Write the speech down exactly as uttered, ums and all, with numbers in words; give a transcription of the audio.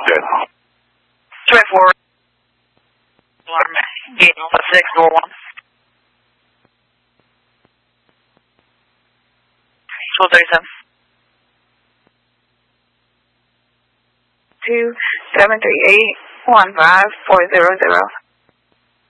Good. twenty-four. Alarm. Gate Alpha six four one. Four thirty-seven. Two seven three eight one five four zero zero.